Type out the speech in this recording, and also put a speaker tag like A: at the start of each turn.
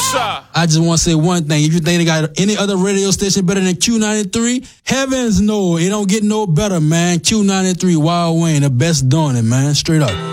A: sir.
B: I just want to say one thing. If you think they got any other radio station better than Q93, heavens no. It don't get no better, man. Q93, Wild Wayne, the best doing it, man. Straight up.